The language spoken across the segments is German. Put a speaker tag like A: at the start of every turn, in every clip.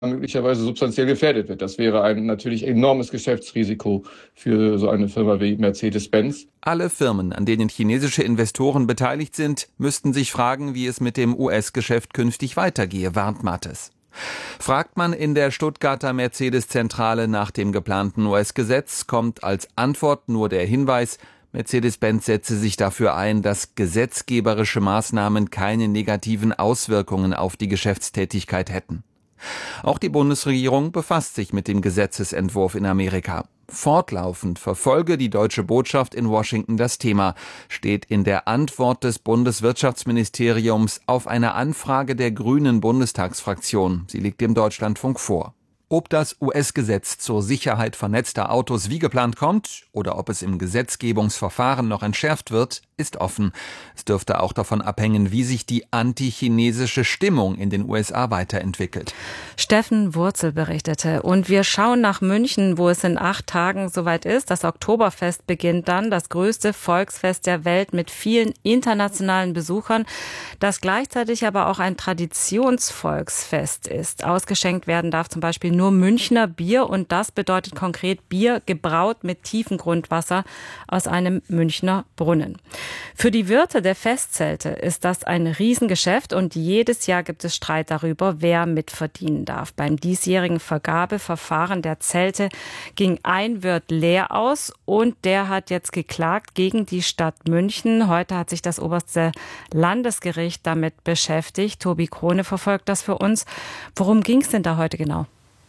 A: möglicherweise substanziell gefährdet wird. Das wäre ein natürlich enormes Geschäftsrisiko für so eine Firma wie Mercedes-Benz.
B: Alle Firmen, an denen chinesische Investoren beteiligt sind, müssten sich fragen, wie es mit dem US-Geschäft künftig weitergehe, warnt Mattes. Fragt man in der Stuttgarter Mercedes-Zentrale nach dem geplanten US-Gesetz, kommt als Antwort nur der Hinweis, Mercedes-Benz setze sich dafür ein, dass gesetzgeberische Maßnahmen keine negativen Auswirkungen auf die Geschäftstätigkeit hätten. Auch die Bundesregierung befasst sich mit dem Gesetzesentwurf in Amerika. Fortlaufend verfolge die deutsche Botschaft in Washington das Thema, steht in der Antwort des Bundeswirtschaftsministeriums auf eine Anfrage der Grünen Bundestagsfraktion. Sie liegt dem Deutschlandfunk vor. Ob das US-Gesetz zur Sicherheit vernetzter Autos wie geplant kommt oder ob es im Gesetzgebungsverfahren noch entschärft wird, ist offen. Es dürfte auch davon abhängen, wie sich die antichinesische Stimmung in den USA weiterentwickelt.
C: Steffen Wurzel berichtete. Und wir schauen nach München, wo es in 8 Tagen soweit ist. Das Oktoberfest beginnt dann, das größte Volksfest der Welt mit vielen internationalen Besuchern, das gleichzeitig aber auch ein Traditionsvolksfest ist. Ausgeschenkt werden darf zum Beispiel nur Münchner Bier und das bedeutet konkret Bier gebraut mit Tiefengrundwasser aus einem Münchner Brunnen. Für die Wirte der Festzelte ist das ein Riesengeschäft und jedes Jahr gibt es Streit darüber, wer mitverdienen darf. Beim diesjährigen Vergabeverfahren der Zelte ging ein Wirt leer aus und der hat jetzt geklagt gegen die Stadt München. Heute hat sich das oberste Landesgericht damit beschäftigt. Tobi Krone verfolgt das für uns. Worum ging es denn da heute genau?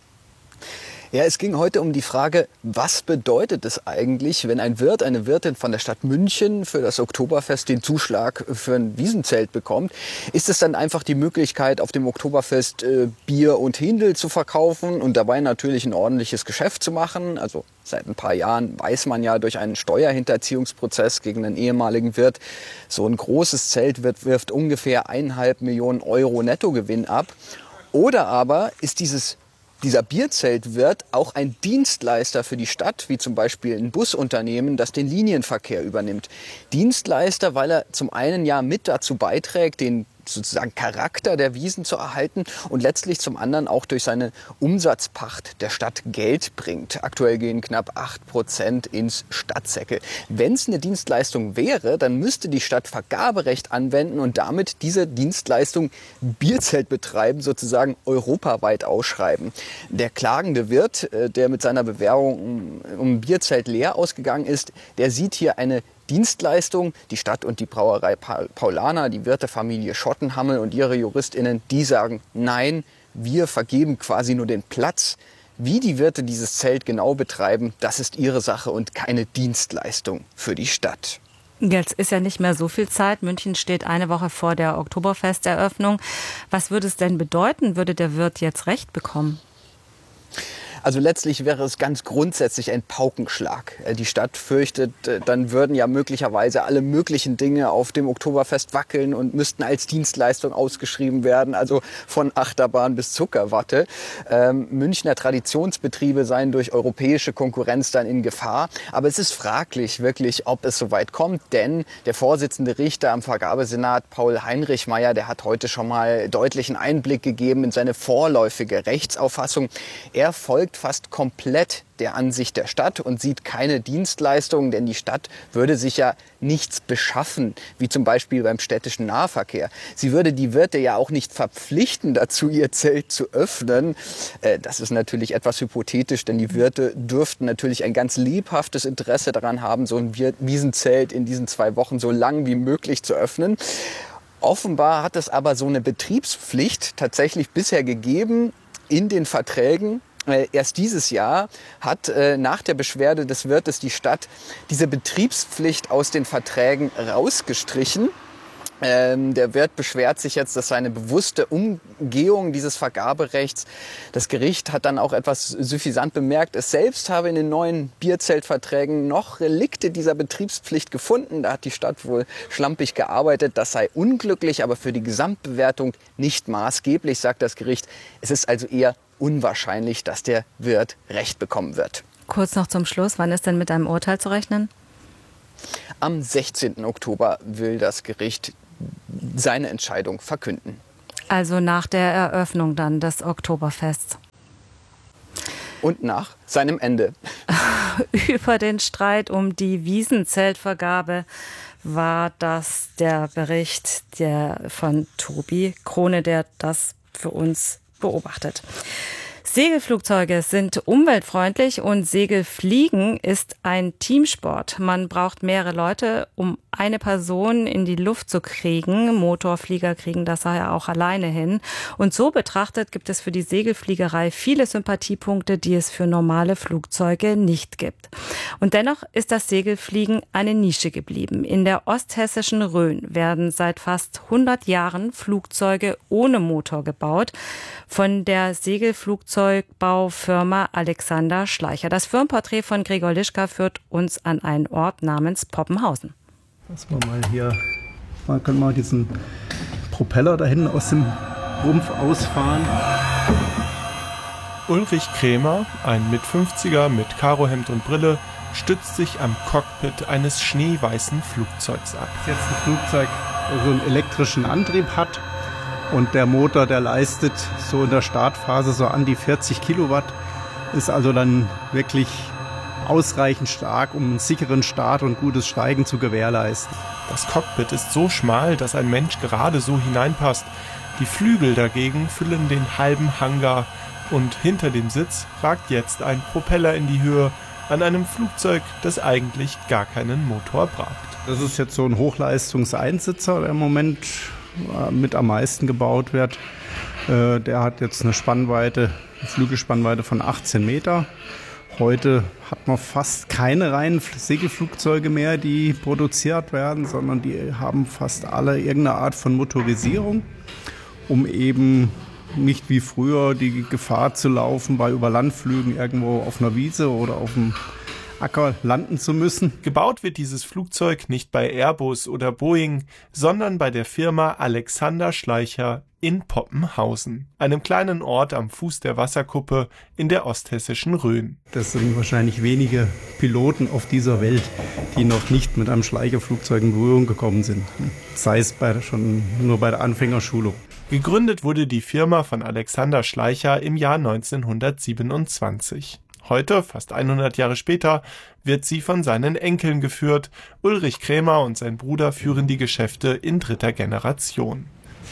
D: Ja, es ging heute um die Frage, was bedeutet es eigentlich, wenn ein Wirt, eine Wirtin von der Stadt München für das Oktoberfest den Zuschlag für ein Wiesenzelt bekommt? Ist es dann einfach die Möglichkeit, auf dem Oktoberfest Bier und Hindel zu verkaufen und dabei natürlich ein ordentliches Geschäft zu machen? Also seit ein paar Jahren weiß man ja durch einen Steuerhinterziehungsprozess gegen einen ehemaligen Wirt, so ein großes Zelt wirft ungefähr 1,5 Millionen Euro Nettogewinn ab. Oder aber ist dieser Bierzeltwirt auch ein Dienstleister für die Stadt, wie zum Beispiel ein Busunternehmen, das den Linienverkehr übernimmt. Dienstleister, weil er zum einen ja mit dazu beiträgt, den sozusagen Charakter der Wiesn zu erhalten und letztlich zum anderen auch durch seine Umsatzpacht der Stadt Geld bringt. Aktuell gehen knapp 8% ins Stadtsäckel. Wenn es eine Dienstleistung wäre, dann müsste die Stadt Vergaberecht anwenden und damit diese Dienstleistung Bierzelt betreiben, sozusagen europaweit ausschreiben. Der klagende Wirt, der mit seiner Bewerbung um Bierzelt leer ausgegangen ist, der sieht hier eine Dienstleistung. Die Stadt und die Brauerei Paulaner, die Wirtefamilie Schottenhammel und ihre JuristInnen, die sagen, nein, wir vergeben quasi nur den Platz. Wie die Wirte dieses Zelt genau betreiben, das ist ihre Sache und keine Dienstleistung für die Stadt.
C: Jetzt ist ja nicht mehr so viel Zeit. München steht eine Woche vor der Oktoberfesteröffnung. Was würde es denn bedeuten, würde der Wirt jetzt Recht bekommen?
D: Also letztlich wäre es ganz grundsätzlich ein Paukenschlag. Die Stadt fürchtet, dann würden ja möglicherweise alle möglichen Dinge auf dem Oktoberfest wackeln und müssten als Dienstleistung ausgeschrieben werden, also von Achterbahn bis Zuckerwatte. Münchner Traditionsbetriebe seien durch europäische Konkurrenz dann in Gefahr. Aber es ist fraglich wirklich, ob es so weit kommt, denn der Vorsitzende Richter am Vergabesenat, Paul Heinrichmeier, der hat heute schon mal deutlichen Einblick gegeben in seine vorläufige Rechtsauffassung. Er folgt fast komplett der Ansicht der Stadt und sieht keine Dienstleistungen, denn die Stadt würde sich ja nichts beschaffen, wie zum Beispiel beim städtischen Nahverkehr. Sie würde die Wirte ja auch nicht verpflichten dazu, ihr Zelt zu öffnen. Das ist natürlich etwas hypothetisch, denn die Wirte dürften natürlich ein ganz lebhaftes Interesse daran haben, so ein Wiesenzelt in diesen 2 Wochen so lang wie möglich zu öffnen. Offenbar hat es aber so eine Betriebspflicht tatsächlich bisher gegeben in den Verträgen. Erst dieses Jahr hat nach der Beschwerde des Wirtes die Stadt diese Betriebspflicht aus den Verträgen rausgestrichen. Der Wirt beschwert sich jetzt, dass seine bewusste Umgehung dieses Vergaberechts, das Gericht hat dann auch etwas suffisant bemerkt, es selbst habe in den neuen Bierzeltverträgen noch Relikte dieser Betriebspflicht gefunden. Da hat die Stadt wohl schlampig gearbeitet. Das sei unglücklich, aber für die Gesamtbewertung nicht maßgeblich, sagt das Gericht. Es ist also eher unwahrscheinlich, dass der Wirt Recht bekommen wird.
C: Kurz noch zum Schluss, wann ist denn mit einem Urteil zu rechnen?
D: Am 16. Oktober will das Gericht seine Entscheidung verkünden.
C: Also nach der Eröffnung dann des Oktoberfests.
D: Und nach seinem Ende.
C: Über den Streit um die Wiesenzeltvergabe war das der Bericht von Tobi Krone, der das für uns beobachtet. Segelflugzeuge sind umweltfreundlich und Segelfliegen ist ein Teamsport. Man braucht mehrere Leute, um eine Person in die Luft zu kriegen. Motorflieger kriegen das ja auch alleine hin. Und so betrachtet gibt es für die Segelfliegerei viele Sympathiepunkte, die es für normale Flugzeuge nicht gibt. Und dennoch ist das Segelfliegen eine Nische geblieben. In der osthessischen Rhön werden seit fast 100 Jahren Flugzeuge ohne Motor gebaut. Von der Segelflugzeugbaufirma Alexander Schleicher. Das Firmenporträt von Gregor Lischka führt uns an einen Ort namens Poppenhausen.
E: Lass mal hier, man kann mal diesen Propeller da hinten aus dem Rumpf ausfahren.
F: Ulrich Krämer, ein Mit-50er mit Karohemd und Brille, stützt sich am Cockpit eines schneeweißen Flugzeugs ab.
E: Das ist jetzt ein Flugzeug, das so einen elektrischen Antrieb hat. Und der Motor, der leistet so in der Startphase so an die 40 Kilowatt, ist also dann wirklich ausreichend stark, um einen sicheren Start und gutes Steigen zu gewährleisten.
F: Das Cockpit ist so schmal, dass ein Mensch gerade so hineinpasst. Die Flügel dagegen füllen den halben Hangar und hinter dem Sitz ragt jetzt ein Propeller in die Höhe an einem Flugzeug, das eigentlich gar keinen Motor braucht.
E: Das ist jetzt so ein Hochleistungseinsitzer, der im Moment mit am meisten gebaut wird. Der hat jetzt eine Flügelspannweite von 18 Meter. Heute hat man fast keine reinen Segelflugzeuge mehr, die produziert werden, sondern die haben fast alle irgendeine Art von Motorisierung, um eben nicht wie früher die Gefahr zu laufen, bei Überlandflügen irgendwo auf einer Wiese oder auf dem Acker landen zu müssen.
F: Gebaut wird dieses Flugzeug nicht bei Airbus oder Boeing, sondern bei der Firma Alexander Schleicher in Poppenhausen, einem kleinen Ort am Fuß der Wasserkuppe in der osthessischen Rhön.
E: Das sind wahrscheinlich wenige Piloten auf dieser Welt, die noch nicht mit einem Schleicherflugzeug in Berührung gekommen sind. Sei es schon nur bei der Anfängerschulung.
F: Gegründet wurde die Firma von Alexander Schleicher im Jahr 1927. Heute, fast 100 Jahre später, wird sie von seinen Enkeln geführt. Ulrich Krämer und sein Bruder führen die Geschäfte in 3. Generation.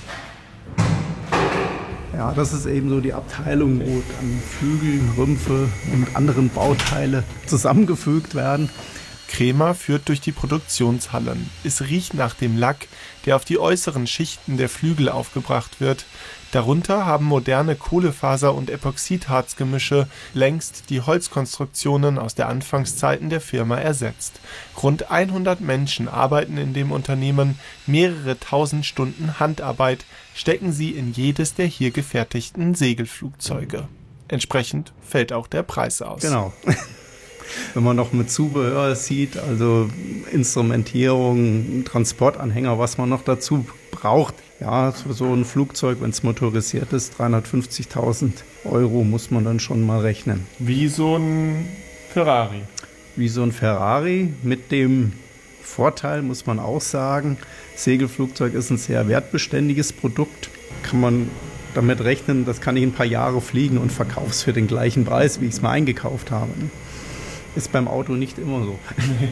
E: Ja, das ist eben so die Abteilung, wo dann Flügel, Rümpfe und anderen Bauteile zusammengefügt werden.
F: Krämer führt durch die Produktionshallen. Es riecht nach dem Lack, der auf die äußeren Schichten der Flügel aufgebracht wird. Darunter haben moderne Kohlefaser- und Epoxidharzgemische längst die Holzkonstruktionen aus der Anfangszeiten der Firma ersetzt. Rund 100 Menschen arbeiten in dem Unternehmen, mehrere tausend Stunden Handarbeit stecken sie in jedes der hier gefertigten Segelflugzeuge. Entsprechend fällt auch der Preis aus.
E: Genau. Wenn man noch mit Zubehör sieht, also Instrumentierung, Transportanhänger, was man noch dazu braucht. Ja, für so ein Flugzeug, wenn es motorisiert ist, 350.000 € muss man dann schon mal rechnen.
F: Wie so ein Ferrari.
E: Wie so ein Ferrari mit dem Vorteil, muss man auch sagen, Segelflugzeug ist ein sehr wertbeständiges Produkt. Kann man damit rechnen, das kann ich ein paar Jahre fliegen und verkaufe es für den gleichen Preis, wie ich es mal eingekauft habe. Ist beim Auto nicht immer so.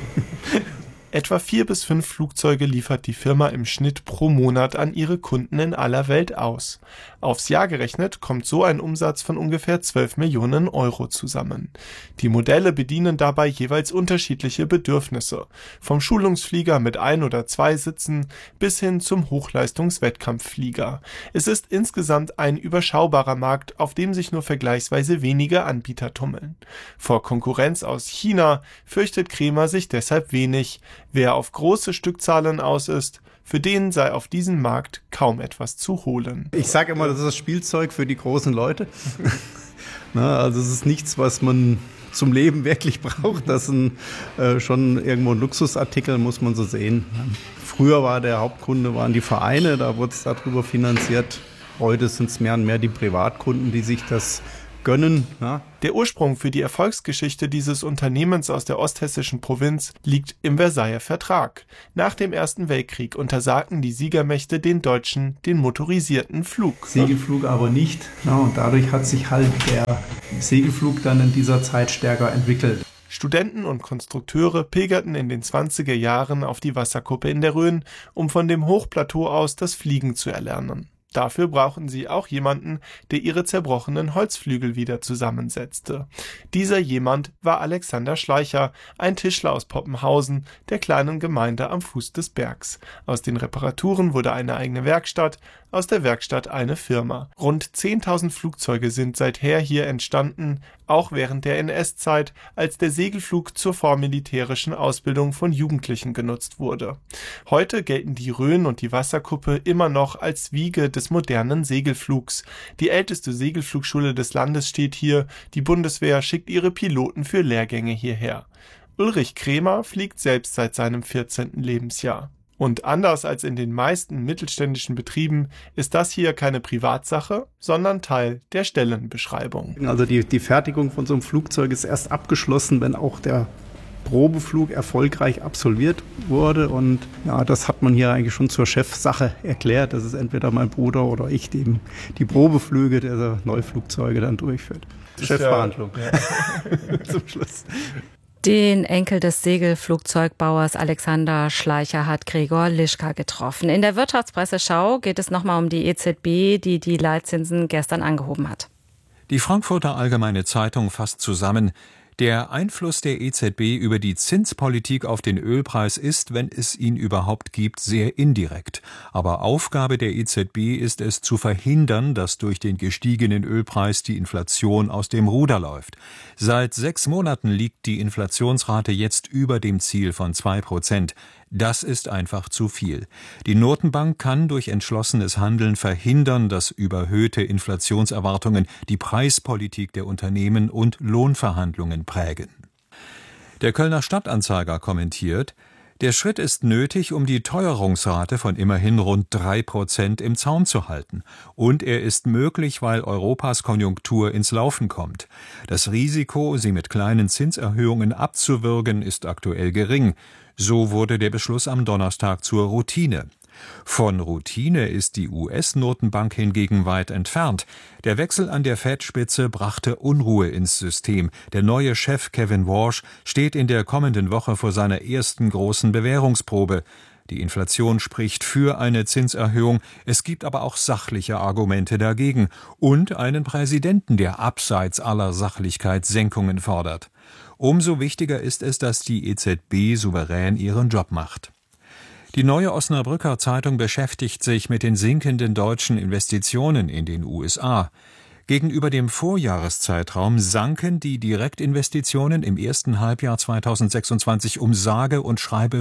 F: Etwa 4 bis 5 Flugzeuge liefert die Firma im Schnitt pro Monat an ihre Kunden in aller Welt aus. Aufs Jahr gerechnet kommt so ein Umsatz von ungefähr 12 Millionen € zusammen. Die Modelle bedienen dabei jeweils unterschiedliche Bedürfnisse. Vom Schulungsflieger mit 1 oder 2 Sitzen bis hin zum Hochleistungswettkampfflieger. Es ist insgesamt ein überschaubarer Markt, auf dem sich nur vergleichsweise wenige Anbieter tummeln. Vor Konkurrenz aus China fürchtet Krämer sich deshalb wenig. Wer auf große Stückzahlen aus ist, für den sei auf diesem Markt kaum etwas zu holen.
E: Ich sage immer, das ist das Spielzeug für die großen Leute. Also es ist nichts, was man zum Leben wirklich braucht. Das ist schon irgendwo ein Luxusartikel, muss man so sehen. Früher war der Hauptkunde waren die Vereine, da wurde es darüber finanziert. Heute sind es mehr und mehr die Privatkunden, die sich das gönnen. Ja.
F: Der Ursprung für die Erfolgsgeschichte dieses Unternehmens aus der osthessischen Provinz liegt im Versailler Vertrag. Nach dem Ersten Weltkrieg untersagten die Siegermächte den Deutschen den motorisierten Flug.
E: Segelflug aber nicht. Ja, und dadurch hat sich halt der Segelflug dann in dieser Zeit stärker entwickelt.
F: Studenten und Konstrukteure pilgerten in den 20er Jahren auf die Wasserkuppe in der Rhön, um von dem Hochplateau aus das Fliegen zu erlernen. Dafür brauchen sie auch jemanden, der ihre zerbrochenen Holzflügel wieder zusammensetzte. Dieser jemand war Alexander Schleicher, ein Tischler aus Poppenhausen, der kleinen Gemeinde am Fuß des Bergs. Aus den Reparaturen wurde eine eigene Werkstatt, aus der Werkstatt eine Firma. Rund 10.000 Flugzeuge sind seither hier entstanden, auch während der NS-Zeit, als der Segelflug zur vormilitärischen Ausbildung von Jugendlichen genutzt wurde. Heute gelten die Rhön und die Wasserkuppe immer noch als Wiege des modernen Segelflugs. Die älteste Segelflugschule des Landes steht hier, die Bundeswehr schickt ihre Piloten für Lehrgänge hierher. Ulrich Kremer fliegt selbst seit seinem 14. Lebensjahr. Und anders als in den meisten mittelständischen Betrieben ist das hier keine Privatsache, sondern Teil der Stellenbeschreibung.
E: Also die Fertigung von so einem Flugzeug ist erst abgeschlossen, wenn auch der Probeflug erfolgreich absolviert wurde. Und ja, das hat man hier eigentlich schon zur Chefsache erklärt. Das ist entweder mein Bruder oder ich, die Probeflüge der Neuflugzeuge dann durchführt. Chefverhandlung. Ja. Zum Schluss.
C: Den Enkel des Segelflugzeugbauers Alexander Schleicher hat Gregor Lischka getroffen. In der Wirtschaftspresseschau geht es nochmal um die EZB, die die Leitzinsen gestern angehoben hat.
G: Die Frankfurter Allgemeine Zeitung fasst zusammen: Der Einfluss der EZB über die Zinspolitik auf den Ölpreis ist, wenn es ihn überhaupt gibt, sehr indirekt. Aber Aufgabe der EZB ist es, zu verhindern, dass durch den gestiegenen Ölpreis die Inflation aus dem Ruder läuft. Seit 6 Monaten liegt die Inflationsrate jetzt über dem Ziel von 2%. Das ist einfach zu viel. Die Notenbank kann durch entschlossenes Handeln verhindern, dass überhöhte Inflationserwartungen die Preispolitik der Unternehmen und Lohnverhandlungen prägen. Der Kölner Stadtanzeiger kommentiert: Der Schritt ist nötig, um die Teuerungsrate von immerhin rund 3% im Zaum zu halten. Und er ist möglich, weil Europas Konjunktur ins Laufen kommt. Das Risiko, sie mit kleinen Zinserhöhungen abzuwürgen, ist aktuell gering. So wurde der Beschluss am Donnerstag zur Routine. Von Routine ist die US-Notenbank hingegen weit entfernt. Der Wechsel an der Fed-Spitze brachte Unruhe ins System. Der neue Chef Kevin Warsh steht in der kommenden Woche vor seiner ersten großen Bewährungsprobe. Die Inflation spricht für eine Zinserhöhung, es gibt aber auch sachliche Argumente dagegen und einen Präsidenten, der abseits aller Sachlichkeit Senkungen fordert. Umso wichtiger ist es, dass die EZB souverän ihren Job macht. Die Neue Osnabrücker Zeitung beschäftigt sich mit den sinkenden deutschen Investitionen in den USA. Gegenüber dem Vorjahreszeitraum sanken die Direktinvestitionen im ersten Halbjahr 2026 um sage und schreibe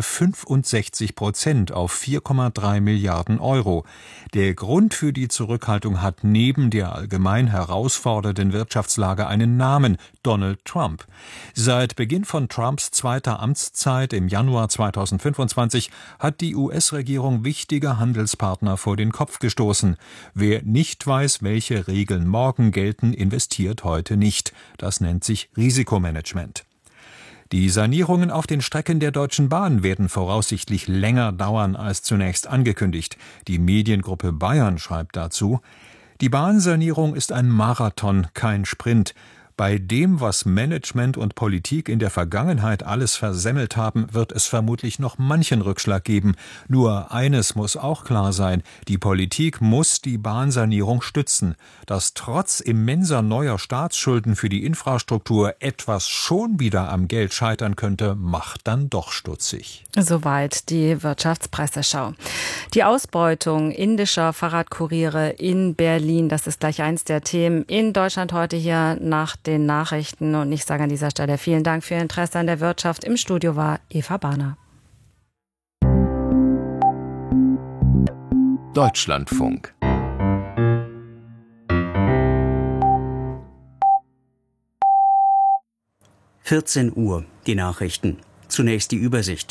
G: 65% auf 4,3 Milliarden Euro. Der Grund für die Zurückhaltung hat neben der allgemein herausfordernden Wirtschaftslage einen Namen: Donald Trump. Seit Beginn von Trumps zweiter Amtszeit im Januar 2025 hat die US-Regierung wichtige Handelspartner vor den Kopf gestoßen. Wer nicht weiß, welche Regeln morgen gelten, investiert heute nicht. Das nennt sich Risikomanagement. Die Sanierungen auf den Strecken der Deutschen Bahn werden voraussichtlich länger dauern als zunächst angekündigt. Die Mediengruppe Bayern schreibt dazu: Die Bahnsanierung ist ein Marathon, kein Sprint. Bei dem, was Management und Politik in der Vergangenheit alles versemmelt haben, wird es vermutlich noch manchen Rückschlag geben. Nur eines muss auch klar sein: Die Politik muss die Bahnsanierung stützen. Dass trotz immenser neuer Staatsschulden für die Infrastruktur etwas schon wieder am Geld scheitern könnte, macht dann doch stutzig.
C: Soweit die Wirtschaftspresseschau. Die Ausbeutung indischer Fahrradkuriere in Berlin, das ist gleich eins der Themen in Deutschland heute hier nach den Nachrichten. Und ich sage an dieser Stelle vielen Dank für Ihr Interesse an der Wirtschaft. Im Studio war Eva Bahner.
H: Deutschlandfunk.
I: Uhr, die Nachrichten. Zunächst die Übersicht.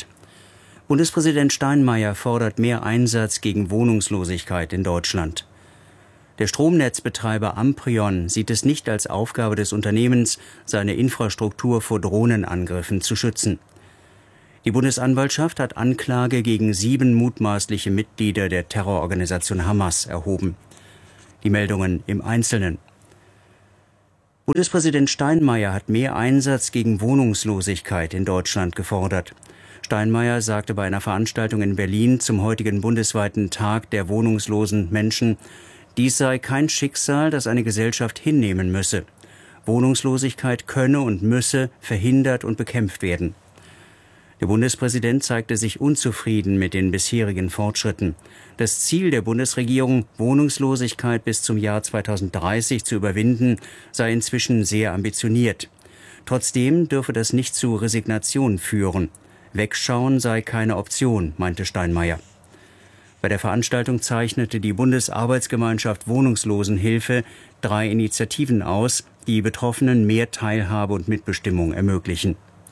I: Bundespräsident Steinmeier fordert mehr Einsatz gegen Wohnungslosigkeit in Deutschland. Der Stromnetzbetreiber Amprion sieht es nicht als Aufgabe des Unternehmens, seine Infrastruktur vor Drohnenangriffen zu schützen. Die Bundesanwaltschaft hat Anklage gegen 7 mutmaßliche Mitglieder der Terrororganisation Hamas erhoben. Die Meldungen im Einzelnen. Bundespräsident Steinmeier hat mehr Einsatz gegen Wohnungslosigkeit in Deutschland gefordert. Steinmeier sagte bei einer Veranstaltung in Berlin zum heutigen bundesweiten Tag der wohnungslosen Menschen, dies sei kein Schicksal, das eine Gesellschaft hinnehmen müsse. Wohnungslosigkeit könne und müsse verhindert und bekämpft werden. Der Bundespräsident zeigte sich unzufrieden mit den bisherigen Fortschritten. Das Ziel der Bundesregierung, Wohnungslosigkeit bis zum Jahr 2030 zu überwinden, sei inzwischen sehr ambitioniert. Trotzdem dürfe das nicht zu Resignation führen. Wegschauen sei keine Option, meinte Steinmeier. Bei der Veranstaltung zeichnete die Bundesarbeitsgemeinschaft Wohnungslosenhilfe 3 Initiativen aus, die Betroffenen mehr Teilhabe und Mitbestimmung ermöglichen.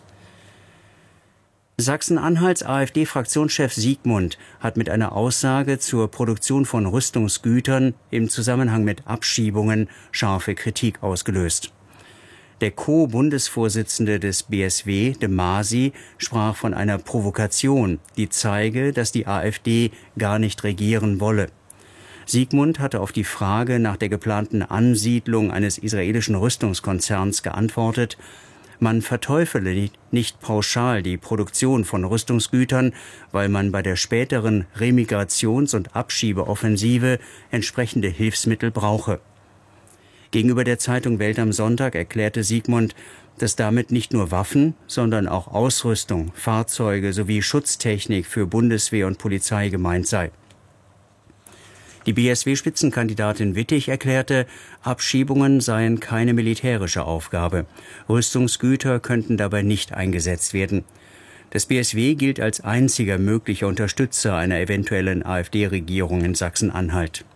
I: Sachsen-Anhalts AfD-Fraktionschef Siegmund hat mit einer Aussage zur Produktion von Rüstungsgütern im Zusammenhang mit Abschiebungen scharfe Kritik ausgelöst. Der Co-Bundesvorsitzende des BSW, de Masi, sprach von einer Provokation, die zeige, dass die AfD gar nicht regieren wolle. Siegmund hatte auf die Frage nach der geplanten Ansiedlung eines israelischen Rüstungskonzerns geantwortet, man verteufele nicht pauschal die Produktion von Rüstungsgütern, weil man bei der späteren Remigrations- und Abschiebeoffensive entsprechende Hilfsmittel brauche. Gegenüber der Zeitung Welt am Sonntag erklärte Siegmund, dass damit nicht nur Waffen, sondern auch Ausrüstung, Fahrzeuge sowie Schutztechnik für Bundeswehr und Polizei gemeint sei. Die BSW-Spitzenkandidatin Wittig erklärte, Abschiebungen seien keine militärische Aufgabe. Rüstungsgüter könnten dabei nicht eingesetzt werden. Das BSW gilt als einziger möglicher Unterstützer einer eventuellen AfD-Regierung in Sachsen-Anhalt.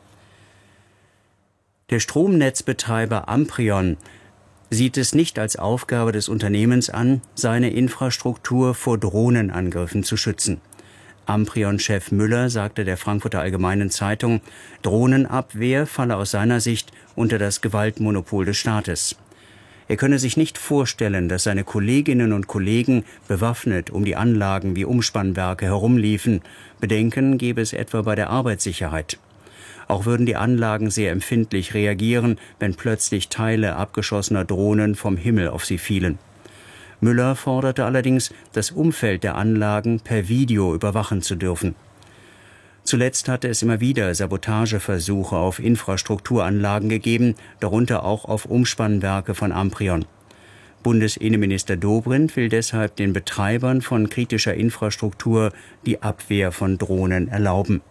I: Der Stromnetzbetreiber Amprion sieht es nicht als Aufgabe des Unternehmens an, seine Infrastruktur vor Drohnenangriffen zu schützen. Amprion-Chef Müller sagte der Frankfurter Allgemeinen Zeitung, Drohnenabwehr falle aus seiner Sicht unter das Gewaltmonopol des Staates. Er könne sich nicht vorstellen, dass seine Kolleginnen und Kollegen bewaffnet um die Anlagen wie Umspannwerke herumliefen. Bedenken gäbe es etwa bei der Arbeitssicherheit. Auch würden die Anlagen sehr empfindlich reagieren, wenn plötzlich Teile abgeschossener Drohnen vom Himmel auf sie fielen. Müller forderte allerdings, das Umfeld der Anlagen per Video überwachen zu dürfen. Zuletzt hatte es immer wieder Sabotageversuche auf Infrastrukturanlagen gegeben, darunter auch auf Umspannwerke von Amprion. Bundesinnenminister Dobrindt will deshalb den Betreibern von kritischer Infrastruktur die Abwehr von Drohnen erlauben.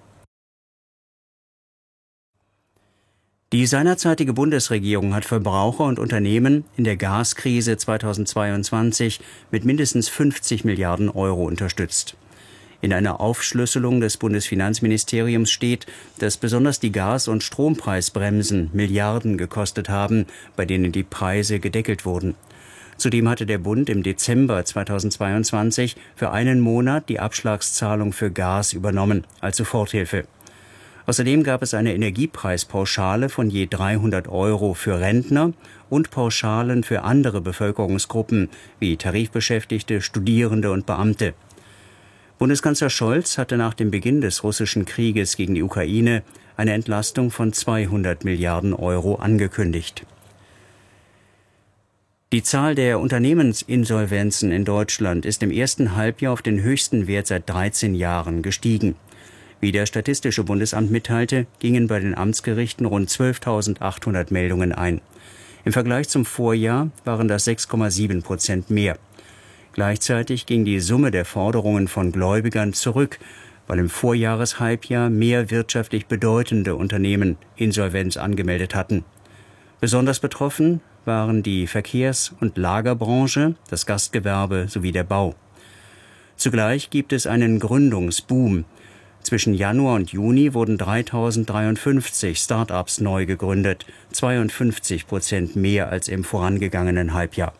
I: Die seinerzeitige Bundesregierung hat Verbraucher und Unternehmen in der Gaskrise 2022 mit mindestens 50 Milliarden Euro unterstützt. In einer Aufschlüsselung des Bundesfinanzministeriums steht, dass besonders die Gas- und Strompreisbremsen Milliarden gekostet haben, bei denen die Preise gedeckelt wurden. Zudem hatte der Bund im Dezember 2022 für einen Monat die Abschlagszahlung für Gas übernommen als Soforthilfe. Außerdem gab es eine Energiepreispauschale von je 300 Euro für Rentner und Pauschalen für andere Bevölkerungsgruppen wie Tarifbeschäftigte, Studierende und Beamte. Bundeskanzler Scholz hatte nach dem Beginn des russischen Krieges gegen die Ukraine eine Entlastung von 200 Milliarden Euro angekündigt. Die Zahl der Unternehmensinsolvenzen in Deutschland ist im ersten Halbjahr auf den höchsten Wert seit 13 Jahren gestiegen. Wie das Statistische Bundesamt mitteilte, gingen bei den Amtsgerichten rund 12.800 Meldungen ein. Im Vergleich zum Vorjahr waren das 6,7% mehr. Gleichzeitig ging die Summe der Forderungen von Gläubigern zurück, weil im Vorjahreshalbjahr mehr wirtschaftlich bedeutende Unternehmen Insolvenz angemeldet hatten. Besonders betroffen waren die Verkehrs- und Lagerbranche, das Gastgewerbe sowie der Bau. Zugleich gibt es einen Gründungsboom. Zwischen Januar und Juni wurden 3.053 Start-ups neu gegründet, 52% mehr als im vorangegangenen Halbjahr.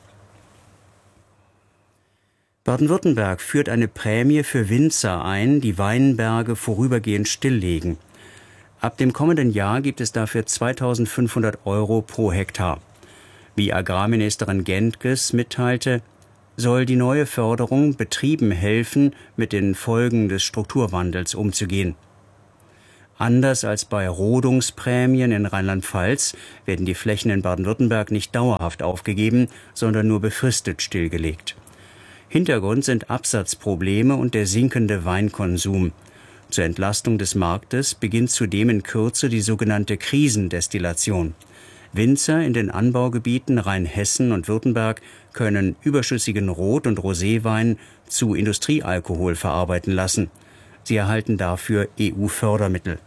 I: Baden-Württemberg führt eine Prämie für Winzer ein, die Weinberge vorübergehend stilllegen. Ab dem kommenden Jahr gibt es dafür 2.500 € pro Hektar. Wie Agrarministerin Gentges mitteilte, soll die neue Förderung Betrieben helfen, mit den Folgen des Strukturwandels umzugehen. Anders als bei Rodungsprämien in Rheinland-Pfalz werden die Flächen in Baden-Württemberg nicht dauerhaft aufgegeben, sondern nur befristet stillgelegt. Hintergrund sind Absatzprobleme und der sinkende Weinkonsum. Zur Entlastung des Marktes beginnt zudem in Kürze die sogenannte Krisendestillation. Winzer in den Anbaugebieten Rheinhessen und Württemberg können überschüssigen Rot- und Roséwein zu Industriealkohol verarbeiten lassen. Sie erhalten dafür EU-Fördermittel.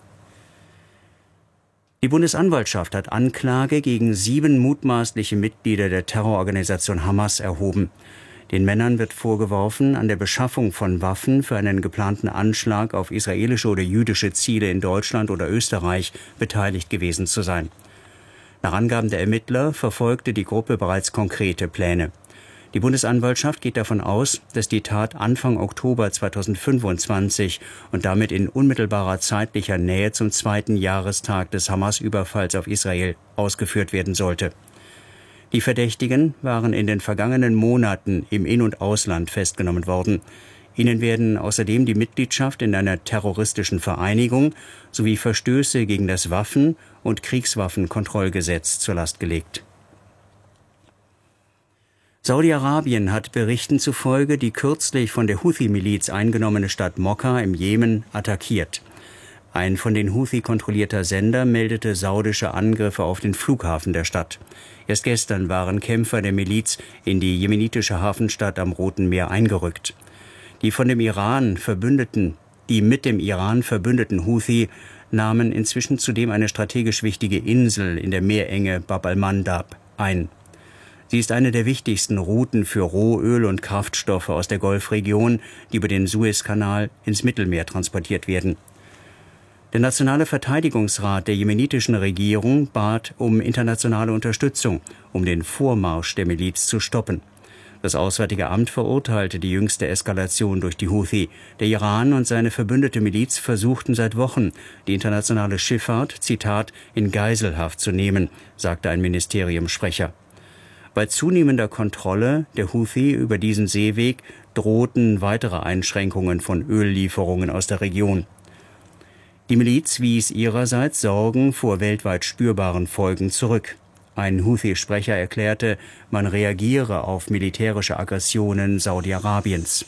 I: Die Bundesanwaltschaft hat Anklage gegen 7 mutmaßliche Mitglieder der Terrororganisation Hamas erhoben. Den Männern wird vorgeworfen, an der Beschaffung von Waffen für einen geplanten Anschlag auf israelische oder jüdische Ziele in Deutschland oder Österreich beteiligt gewesen zu sein. Nach Angaben der Ermittler verfolgte die Gruppe bereits konkrete Pläne. Die Bundesanwaltschaft geht davon aus, dass die Tat Anfang Oktober 2025 und damit in unmittelbarer zeitlicher Nähe zum 2. Jahrestag des Hamas-Überfalls auf Israel ausgeführt werden sollte. Die Verdächtigen waren in den vergangenen Monaten im In- und Ausland festgenommen worden. Ihnen werden außerdem die Mitgliedschaft in einer terroristischen Vereinigung sowie Verstöße gegen das Waffen- und Kriegswaffenkontrollgesetz zur Last gelegt. Saudi-Arabien hat Berichten zufolge die kürzlich von der Houthi-Miliz eingenommene Stadt Mokka im Jemen attackiert. Ein von den Houthi kontrollierter Sender meldete saudische Angriffe auf den Flughafen der Stadt. Erst gestern waren Kämpfer der Miliz in die jemenitische Hafenstadt am Roten Meer eingerückt. Die mit dem Iran verbündeten Houthi nahmen inzwischen zudem eine strategisch wichtige Insel in der Meerenge Bab al-Mandab ein. Sie ist eine der wichtigsten Routen für Rohöl und Kraftstoffe aus der Golfregion, die über den Suezkanal ins Mittelmeer transportiert werden. Der Nationale Verteidigungsrat der jemenitischen Regierung bat um internationale Unterstützung, um den Vormarsch der Miliz zu stoppen. Das Auswärtige Amt verurteilte die jüngste Eskalation durch die Houthi. Der Iran und seine verbündete Miliz versuchten seit Wochen, die internationale Schifffahrt, Zitat, in Geiselhaft zu nehmen, sagte ein Ministeriumssprecher. Bei zunehmender Kontrolle der Houthi über diesen Seeweg drohten weitere Einschränkungen von Öllieferungen aus der Region. Die Miliz wies ihrerseits Sorgen vor weltweit spürbaren Folgen zurück. Ein Houthi-Sprecher erklärte, man reagiere auf militärische Aggressionen Saudi-Arabiens.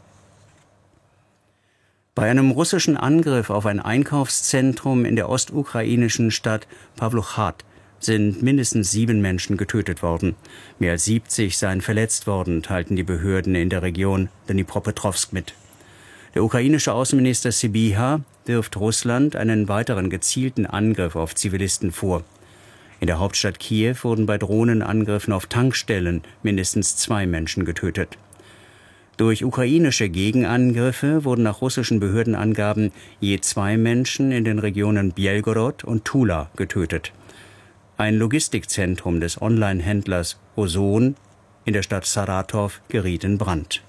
I: Bei einem russischen Angriff auf ein Einkaufszentrum in der ostukrainischen Stadt Pawluchat sind mindestens 7 Menschen getötet worden. Mehr als 70 seien verletzt worden, teilten die Behörden in der Region Dnipropetrovsk mit. Der ukrainische Außenminister Sybiha wirft Russland einen weiteren gezielten Angriff auf Zivilisten vor. In der Hauptstadt Kiew wurden bei Drohnenangriffen auf Tankstellen mindestens 2 Menschen getötet. Durch ukrainische Gegenangriffe wurden nach russischen Behördenangaben je 2 Menschen in den Regionen Bjelgorod und Tula getötet. Ein Logistikzentrum des Online-Händlers Ozon in der Stadt Saratow geriet in Brand.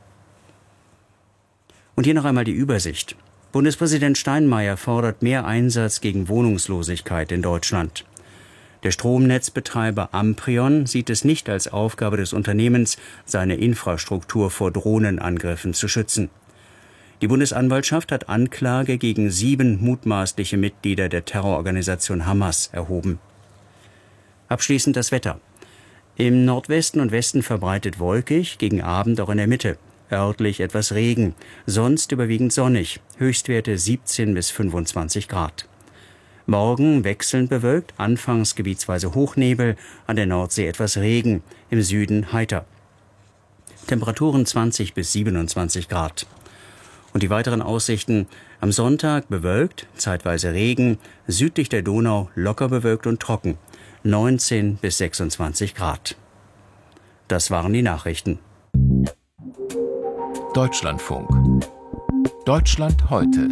I: Und hier noch einmal die Übersicht. Bundespräsident Steinmeier fordert mehr Einsatz gegen Wohnungslosigkeit in Deutschland. Der Stromnetzbetreiber Amprion sieht es nicht als Aufgabe des Unternehmens, seine Infrastruktur vor Drohnenangriffen zu schützen. Die Bundesanwaltschaft hat Anklage gegen 7 mutmaßliche Mitglieder der Terrororganisation Hamas erhoben. Abschließend das Wetter. Im Nordwesten und Westen verbreitet wolkig, gegen Abend auch in der Mitte. Örtlich etwas Regen, sonst überwiegend sonnig, Höchstwerte 17 bis 25 Grad. Morgen wechselnd bewölkt, anfangs gebietsweise Hochnebel, an der Nordsee etwas Regen, im Süden heiter. Temperaturen 20 bis 27 Grad. Und die weiteren Aussichten: am Sonntag bewölkt, zeitweise Regen, südlich der Donau locker bewölkt und trocken, 19 bis 26 Grad. Das waren die Nachrichten.
H: Deutschlandfunk. Deutschland heute.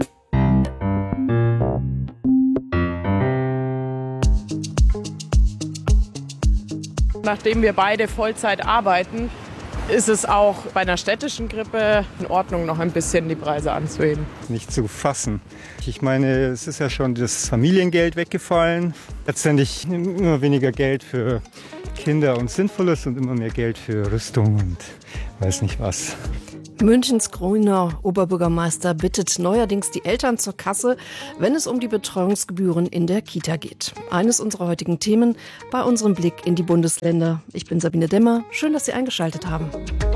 J: Nachdem wir beide Vollzeit arbeiten, ist es auch bei einer städtischen Grippe in Ordnung, noch ein bisschen die Preise anzuheben.
K: Nicht zu fassen. Ich meine, es ist ja schon das Familiengeld weggefallen. Letztendlich immer weniger Geld für Kinder und Sinnvolles und immer mehr Geld für Rüstung und weiß nicht was.
L: Münchens grüner Oberbürgermeister bittet neuerdings die Eltern zur Kasse, wenn es um die Betreuungsgebühren in der Kita geht. Eines unserer heutigen Themen bei unserem Blick in die Bundesländer. Ich bin Sabine Demmer. Schön, dass Sie eingeschaltet haben.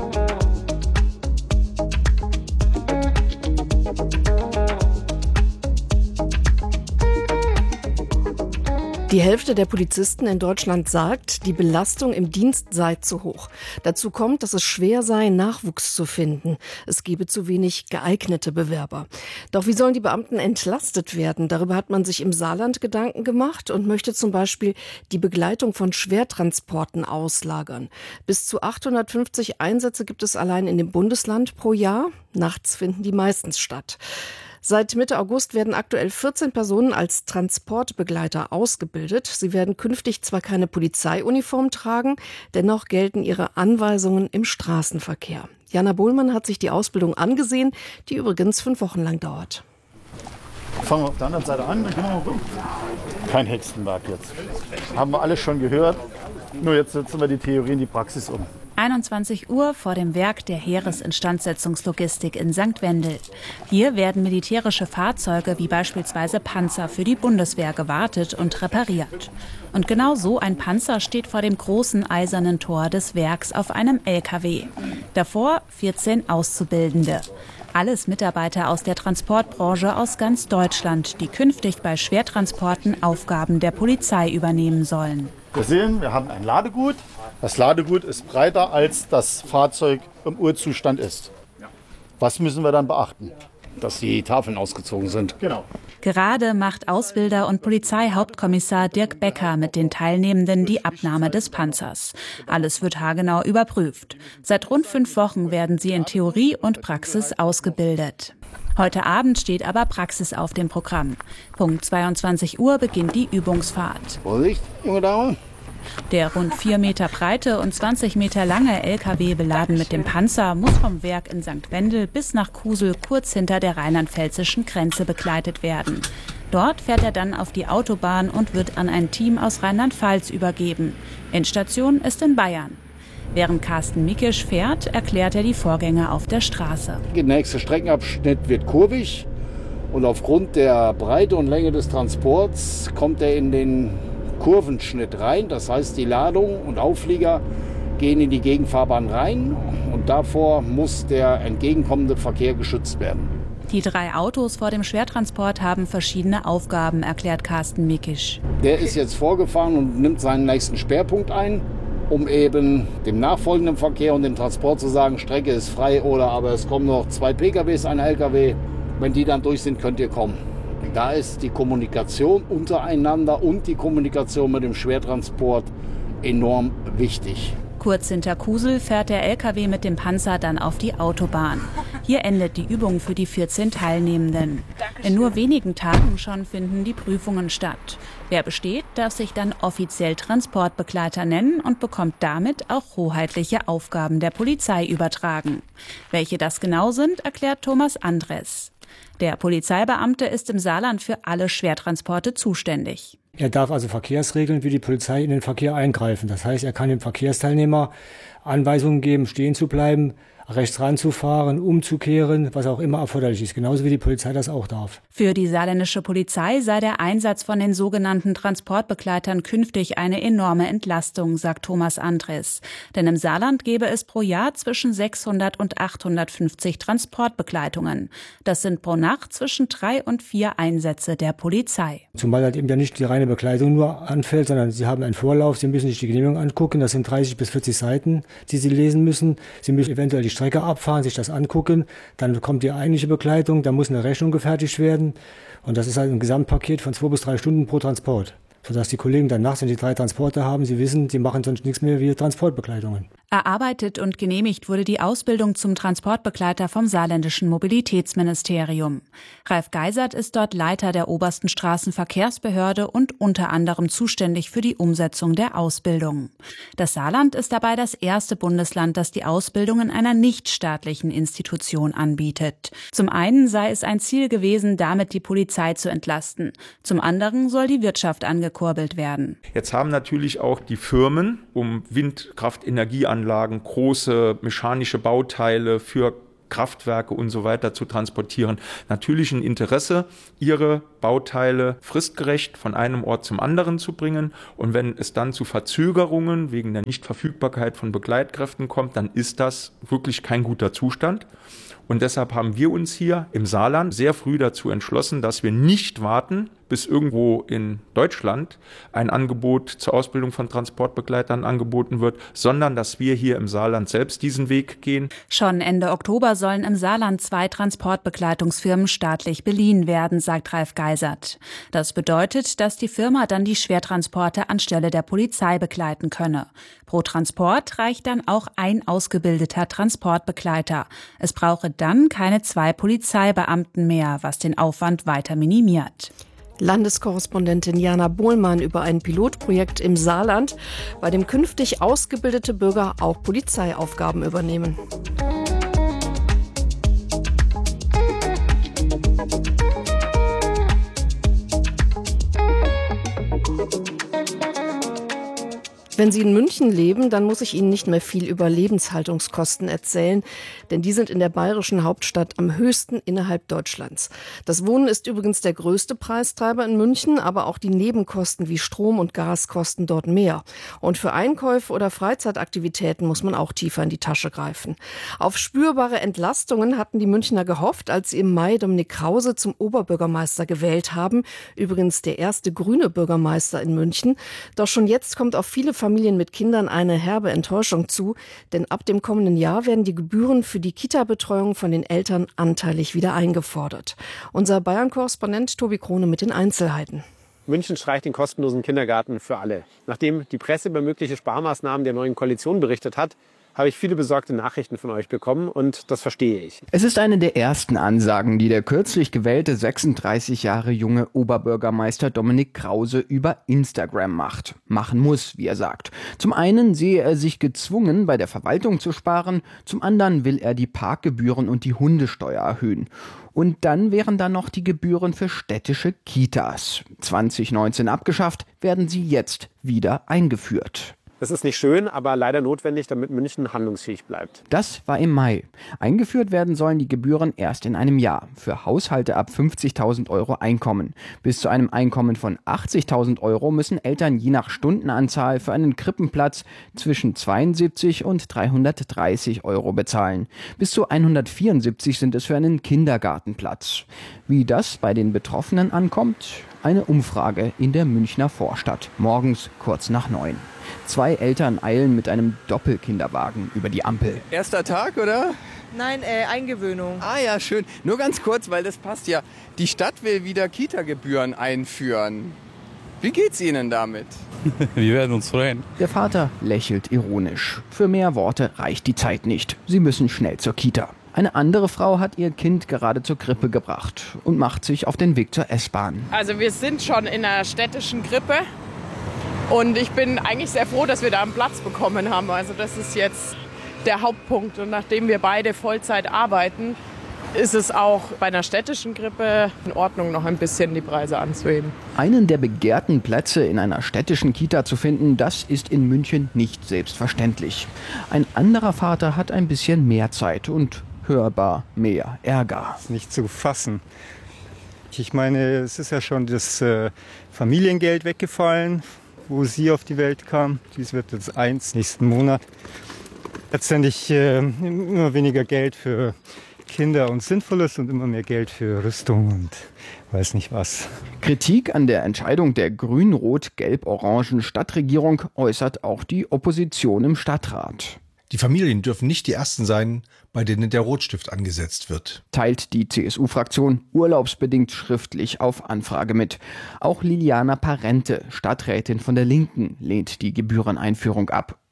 L: Die Hälfte der Polizisten in Deutschland sagt, die Belastung im Dienst sei zu hoch. Dazu kommt, dass es schwer sei, Nachwuchs zu finden. Es gebe zu wenig geeignete Bewerber. Doch wie sollen die Beamten entlastet werden? Darüber hat man sich im Saarland Gedanken gemacht und möchte zum Beispiel die Begleitung von Schwertransporten auslagern. Bis zu 850 Einsätze gibt es allein in dem Bundesland pro Jahr. Nachts finden die meistens statt. Seit Mitte August werden aktuell 14 Personen als Transportbegleiter ausgebildet. Sie werden künftig zwar keine Polizeiuniform tragen, dennoch gelten ihre Anweisungen im Straßenverkehr. Jana Bohlmann hat sich die Ausbildung angesehen, die übrigens 5 Wochen lang dauert.
M: Fangen wir auf der anderen Seite an, dann gehen wir mal rum. Kein Hexenwerk jetzt. Haben wir alles schon gehört. Nur jetzt setzen wir die Theorie in die Praxis um.
N: 21 Uhr vor dem Werk der Heeresinstandsetzungslogistik in St. Wendel. Hier werden militärische Fahrzeuge wie beispielsweise Panzer für die Bundeswehr gewartet und repariert. Und genau so ein Panzer steht vor dem großen eisernen Tor des Werks auf einem LKW. Davor 14 Auszubildende. Alles Mitarbeiter aus der Transportbranche aus ganz Deutschland, die künftig bei Schwertransporten Aufgaben der Polizei übernehmen sollen.
M: Wir sehen, wir haben ein Ladegut. Das Ladegut ist breiter, als das Fahrzeug im Urzustand ist. Was müssen wir dann beachten?
O: Dass die Tafeln ausgezogen sind.
M: Genau.
N: Gerade macht Ausbilder und Polizeihauptkommissar Dirk Becker mit den Teilnehmenden die Abnahme des Panzers. Alles wird haargenau überprüft. Seit rund 5 Wochen werden sie in Theorie und Praxis ausgebildet. Heute Abend steht aber Praxis auf dem Programm. Punkt 22 Uhr beginnt die Übungsfahrt.
O: Vorsicht, junge Dame.
N: Der rund 4 Meter breite und 20 Meter lange LKW beladen mit dem Panzer muss vom Werk in St. Wendel bis nach Kusel kurz hinter der rheinland-pfälzischen Grenze begleitet werden. Dort fährt er dann auf die Autobahn und wird an ein Team aus Rheinland-Pfalz übergeben. Endstation ist in Bayern. Während Carsten Mikisch fährt, erklärt er die Vorgänge auf der Straße.
O: Der nächste Streckenabschnitt wird kurvig und aufgrund der Breite und Länge des Transports kommt er in den Kurvenschnitt rein. Das heißt, die Ladung und Auflieger gehen in die Gegenfahrbahn rein und davor muss der entgegenkommende Verkehr geschützt werden.
N: Die 3 Autos vor dem Schwertransport haben verschiedene Aufgaben, erklärt Carsten Mikisch.
O: Der ist jetzt vorgefahren und nimmt seinen nächsten Sperrpunkt ein, um eben dem nachfolgenden Verkehr und dem Transport zu sagen, Strecke ist frei oder aber es kommen noch 2 PKWs, ein LKW. Wenn die dann durch sind, könnt ihr kommen. Da ist die Kommunikation untereinander und die Kommunikation mit dem Schwertransport enorm wichtig.
N: Kurz hinter Kusel fährt der LKW mit dem Panzer dann auf die Autobahn. Hier endet die Übung für die 14 Teilnehmenden. In nur wenigen Tagen schon finden die Prüfungen statt. Wer besteht, darf sich dann offiziell Transportbegleiter nennen und bekommt damit auch hoheitliche Aufgaben der Polizei übertragen. Welche das genau sind, erklärt Thomas Andres. Der Polizeibeamte ist im Saarland für alle Schwertransporte zuständig.
P: Er darf also Verkehrsregeln wie die Polizei in den Verkehr eingreifen. Das heißt, er kann dem Verkehrsteilnehmer Anweisungen geben, stehen zu bleiben, rechts ranzufahren, umzukehren, was auch immer erforderlich ist. Genauso wie die Polizei das auch darf.
N: Für die saarländische Polizei sei der Einsatz von den sogenannten Transportbegleitern künftig eine enorme Entlastung, sagt Thomas Andres. Denn im Saarland gäbe es pro Jahr zwischen 600 und 850 Transportbegleitungen. Das sind pro Nacht zwischen 3 und 4 Einsätze der Polizei.
P: Zumal halt eben ja nicht die reine Begleitung nur anfällt, sondern Sie haben einen Vorlauf, Sie müssen sich die Genehmigung angucken. Das sind 30 bis 40 Seiten, die Sie lesen müssen. Sie müssen eventuell die Strecke abfahren, sich das angucken. Dann kommt die eigentliche Begleitung, da muss eine Rechnung gefertigt werden. Und das ist halt ein Gesamtpaket von 2 bis 3 Stunden pro Transport. Sodass die Kollegen dann nachts, wenn die 3 Transporte haben, sie wissen, sie machen sonst nichts mehr wie Transportbegleitungen.
N: Erarbeitet und genehmigt wurde die Ausbildung zum Transportbegleiter vom saarländischen Mobilitätsministerium. Ralf Geisert ist dort Leiter der obersten Straßenverkehrsbehörde und unter anderem zuständig für die Umsetzung der Ausbildung. Das Saarland ist dabei das erste Bundesland, das die Ausbildung in einer nichtstaatlichen Institution anbietet. Zum einen sei es ein Ziel gewesen, damit die Polizei zu entlasten. Zum anderen soll die Wirtschaft angekurbelt werden.
Q: Jetzt haben natürlich auch die Firmen um Windkraftenergieanlagen, große mechanische Bauteile für Kraftwerke und so weiter zu transportieren, natürlich ein Interesse, ihre Bauteile fristgerecht von einem Ort zum anderen zu bringen. Und wenn es dann zu Verzögerungen wegen der Nichtverfügbarkeit von Begleitkräften kommt, dann ist das wirklich kein guter Zustand. Und deshalb haben wir uns hier im Saarland sehr früh dazu entschlossen, dass wir nicht warten, bis irgendwo in Deutschland ein Angebot zur Ausbildung von Transportbegleitern angeboten wird, sondern dass wir hier im Saarland selbst diesen Weg gehen.
N: Schon Ende Oktober sollen im Saarland 2 Transportbegleitungsfirmen staatlich beliehen werden, sagt Ralf Geisert. Das bedeutet, dass die Firma dann die Schwertransporte anstelle der Polizei begleiten könne. Pro Transport reicht dann auch ein ausgebildeter Transportbegleiter. Es brauche dann keine 2 Polizeibeamten mehr, was den Aufwand weiter minimiert.
L: Landeskorrespondentin Jana Bohlmann über ein Pilotprojekt im Saarland, bei dem künftig ausgebildete Bürger auch Polizeiaufgaben übernehmen. Wenn Sie in München leben, dann muss ich Ihnen nicht mehr viel über Lebenshaltungskosten erzählen, denn die sind in der bayerischen Hauptstadt am höchsten innerhalb Deutschlands. Das Wohnen ist übrigens der größte Preistreiber in München, aber auch die Nebenkosten wie Strom und Gas kosten dort mehr. Und für Einkäufe oder Freizeitaktivitäten muss man auch tiefer in die Tasche greifen. Auf spürbare Entlastungen hatten die Münchner gehofft, als sie im Mai Dominik Krause zum Oberbürgermeister gewählt haben. Übrigens der erste grüne Bürgermeister in München. Doch schon jetzt kommt auf viele Familien mit Kindern eine herbe Enttäuschung zu, denn ab dem kommenden Jahr werden die Gebühren für die Kita-Betreuung von den Eltern anteilig wieder eingefordert. Unser Bayern-Korrespondent Tobi Krone mit den Einzelheiten.
R: München streicht den kostenlosen Kindergarten für alle. Nachdem die Presse über mögliche Sparmaßnahmen der neuen Koalition berichtet hat, habe ich viele besorgte Nachrichten von euch bekommen und das verstehe ich.
S: Es ist eine der ersten Ansagen, die der kürzlich gewählte 36 Jahre junge Oberbürgermeister Dominik Krause über Instagram machen muss, wie er sagt. Zum einen sehe er sich gezwungen, bei der Verwaltung zu sparen, zum anderen will er die Parkgebühren und die Hundesteuer erhöhen. Und dann wären da noch die Gebühren für städtische Kitas. 2019 abgeschafft, werden sie jetzt wieder eingeführt.
R: Das ist nicht schön, aber leider notwendig, damit München handlungsfähig bleibt.
S: Das war im Mai. Eingeführt werden sollen die Gebühren erst in einem Jahr. Für Haushalte ab 50.000 Euro Einkommen. Bis zu einem Einkommen von 80.000 Euro müssen Eltern je nach Stundenanzahl für einen Krippenplatz zwischen 72 und 330 Euro bezahlen. Bis zu 174 sind es für einen Kindergartenplatz. Wie das bei den Betroffenen ankommt? Eine Umfrage in der Münchner Vorstadt. Morgens kurz nach 9. 2 Eltern eilen mit einem Doppelkinderwagen über die Ampel. Erster Tag, oder?
T: Nein, Eingewöhnung.
S: Ah ja, schön. Nur ganz kurz, weil das passt ja. Die Stadt will wieder Kita-Gebühren einführen. Wie geht's Ihnen damit?
U: Wir werden uns freuen.
S: Der Vater lächelt ironisch. Für mehr Worte reicht die Zeit nicht. Sie müssen schnell zur Kita. Eine andere Frau hat ihr Kind gerade zur Krippe gebracht und macht sich auf den Weg zur S-Bahn.
J: Also wir sind schon in einer städtischen Krippe und ich bin eigentlich sehr froh, dass wir da einen Platz bekommen haben. Also das ist jetzt der Hauptpunkt und nachdem wir beide Vollzeit arbeiten, ist es auch bei einer städtischen Krippe in Ordnung, noch ein bisschen die Preise anzuheben.
S: Einen der begehrten Plätze in einer städtischen Kita zu finden, das ist in München nicht selbstverständlich. Ein anderer Vater hat ein bisschen mehr Zeit und hörbar mehr Ärger.
K: Das ist nicht zu fassen. Ich meine, es ist ja schon das Familiengeld weggefallen, wo sie auf die Welt kam. Dies wird jetzt 1 nächsten Monat. Letztendlich immer weniger Geld für Kinder und Sinnvolles und immer mehr Geld für Rüstung und weiß nicht was.
S: Kritik an der Entscheidung der grün-rot-gelb-orangen Stadtregierung äußert auch die Opposition im Stadtrat.
V: Die Familien dürfen nicht die ersten sein, bei denen der Rotstift angesetzt wird.
S: Teilt die CSU-Fraktion urlaubsbedingt schriftlich auf Anfrage mit. Auch Liliana Parente, Stadträtin von der Linken, lehnt die Gebühreneinführung ab.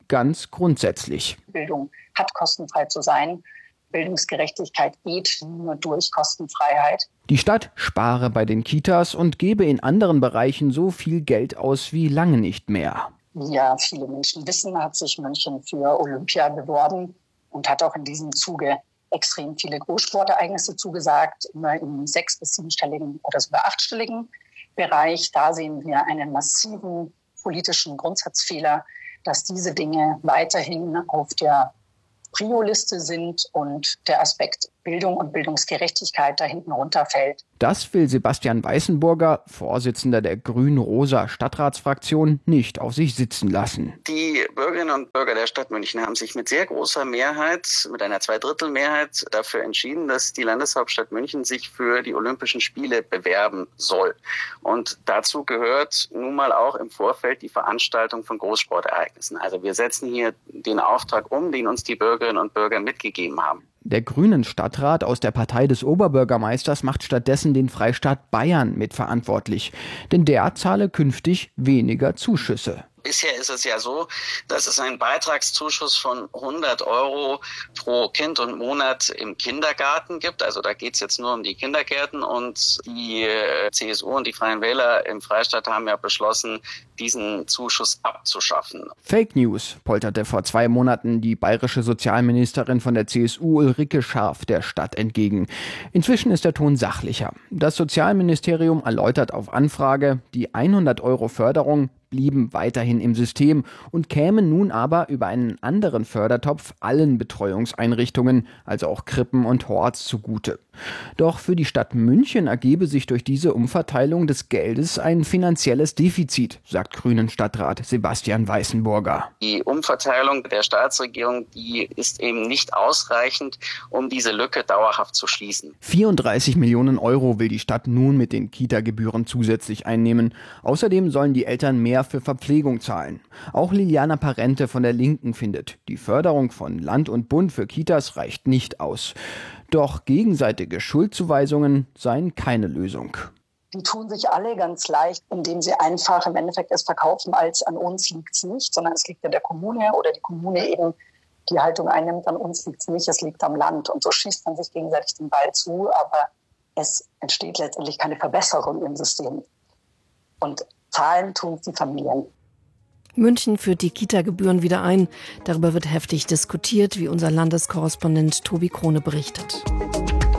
S: ganz grundsätzlich.
A: Bildung hat kostenfrei zu sein. Bildungsgerechtigkeit geht nur durch Kostenfreiheit.
S: Die Stadt spare bei den Kitas und gebe in anderen Bereichen so viel Geld aus wie lange nicht mehr.
A: Wie ja viele Menschen wissen, hat sich München für Olympia beworben und hat auch in diesem Zuge extrem viele Großsportereignisse zugesagt, immer im 6- bis 7-stelligen oder sogar 8-stelligen Bereich. Da sehen wir einen massiven politischen Grundsatzfehler, dass diese Dinge weiterhin auf der Prio-Liste sind und der Aspekt Bildung und Bildungsgerechtigkeit da hinten runterfällt.
S: Das will Sebastian Weißenburger, Vorsitzender der grün-rosa Stadtratsfraktion, nicht auf sich sitzen lassen.
B: Die Bürgerinnen und Bürger der Stadt München haben sich mit sehr großer Mehrheit, mit einer 2/3-Mehrheit dafür entschieden, dass die Landeshauptstadt München sich für die Olympischen Spiele bewerben soll. Und dazu gehört nun mal auch im Vorfeld die Veranstaltung von Großsportereignissen. Also wir setzen hier den Auftrag um, den uns die Bürgerinnen und Bürger mitgegeben haben.
S: Der grünen Stadtrat aus der Partei des Oberbürgermeisters macht stattdessen den Freistaat Bayern mitverantwortlich, denn der zahle künftig weniger Zuschüsse.
B: Bisher ist es ja so, dass es einen Beitragszuschuss von 100 € pro Kind und Monat im Kindergarten gibt. Also da geht es jetzt nur um die Kindergärten und die CSU und die Freien Wähler im Freistaat haben ja beschlossen, diesen Zuschuss abzuschaffen.
S: Fake News polterte vor 2 Monaten die bayerische Sozialministerin von der CSU Ulrike Scharf der Stadt entgegen. Inzwischen ist der Ton sachlicher. Das Sozialministerium erläutert auf Anfrage, die 100 € Förderung blieben weiterhin im System und kämen nun aber über einen anderen Fördertopf allen Betreuungseinrichtungen, also auch Krippen und Horts, zugute. Doch für die Stadt München ergebe sich durch diese Umverteilung des Geldes ein finanzielles Defizit, sagt Grünen-Stadtrat Sebastian Weißenburger.
B: Die Umverteilung der Staatsregierung, die ist eben nicht ausreichend, um diese Lücke dauerhaft zu schließen.
S: 34 Millionen € will die Stadt nun mit den Kita-Gebühren zusätzlich einnehmen. Außerdem sollen die Eltern mehr für Verpflegung zahlen. Auch Liliana Parente von der Linken findet, die Förderung von Land und Bund für Kitas reicht nicht aus. Doch gegenseitige Schuldzuweisungen seien keine Lösung.
A: Die tun sich alle ganz leicht, indem sie einfach im Endeffekt es verkaufen, als an uns liegt es nicht, sondern es liegt an der Kommune oder die Kommune eben die Haltung einnimmt, an uns liegt es nicht, es liegt am Land. Und so schießt man sich gegenseitig den Ball zu, aber es entsteht letztendlich keine Verbesserung im System. Und zahlen tun die Familien.
L: München führt die Kita-Gebühren wieder ein. Darüber wird heftig diskutiert, wie unser Landeskorrespondent Tobi Krone berichtet.